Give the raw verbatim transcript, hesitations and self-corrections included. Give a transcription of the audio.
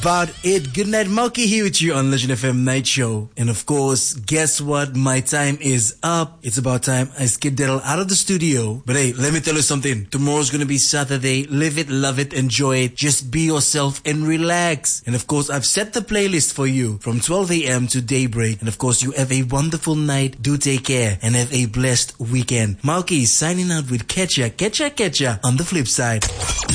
About it. Good night, Malky here with you on Legend F M Night Show. And of course, guess what? My time is up. It's about time I skedaddle out of the studio. But hey, let me tell you something. Tomorrow's gonna be Saturday. Live it, love it, enjoy it. Just be yourself and relax. And of course, I've set the playlist for you from twelve a.m. to daybreak. And of course, you have a wonderful night. Do take care and have a blessed weekend. Malky signing out with Ketcha, Ketcha, Ketcha on the flip side.